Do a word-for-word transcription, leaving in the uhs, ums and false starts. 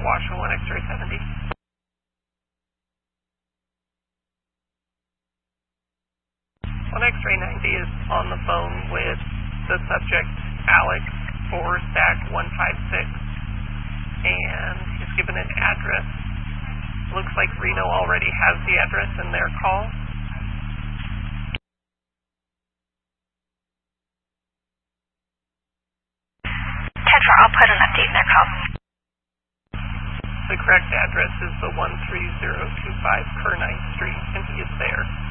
Washington one X-ray seventy. one X-ray ninety is on the phone with the subject, Alex, for stack one five six, and he's given an address. Looks like Reno already has the address in their call. Tetra, I'll put an update in their call. The correct address is the one three zero two five Kernine Street, and he is there.